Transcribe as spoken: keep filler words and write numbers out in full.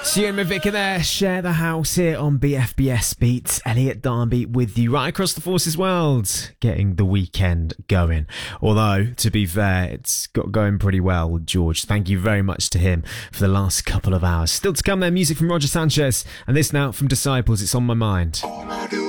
Stuart Mavica there, Share the House here on B F B S Beats. Elliot Darby with you right across the Forces world, getting the weekend going. Although, to be fair, it's got going pretty well with George. Thank you very much to him for the last couple of hours. Still to come there, music from Roger Sanchez, and this now from Disciples, It's On My Mind. All I do